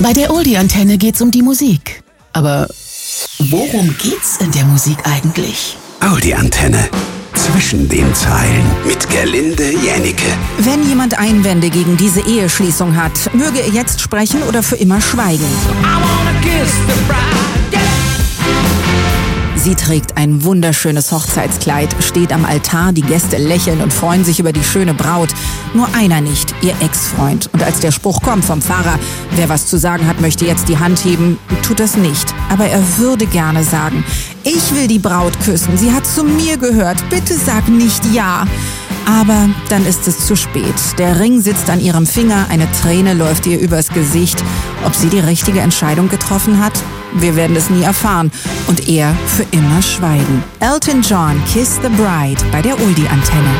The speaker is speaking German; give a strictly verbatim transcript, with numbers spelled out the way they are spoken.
Bei der Oldie-Antenne geht's um die Musik. Aber worum geht's in der Musik eigentlich? Oldie-Antenne. Zwischen den Zeilen mit Gerlinde Jännicke. Wenn jemand Einwände gegen diese Eheschließung hat, möge er jetzt sprechen oder für immer schweigen. Sie trägt ein wunderschönes Hochzeitskleid, steht am Altar, die Gäste lächeln und freuen sich über die schöne Braut. Nur einer nicht, ihr Ex-Freund. Und als der Spruch kommt vom Pfarrer, wer was zu sagen hat, möchte jetzt die Hand heben, tut das nicht. Aber er würde gerne sagen, ich will die Braut küssen, sie hat zu mir gehört, bitte sag nicht ja. Aber dann ist es zu spät. Der Ring sitzt an ihrem Finger, eine Träne läuft ihr übers Gesicht. Ob sie die richtige Entscheidung getroffen hat? Wir werden es nie erfahren. Und er für immer schweigen. Elton John, Kiss the Bride bei der Oldie-Antenne.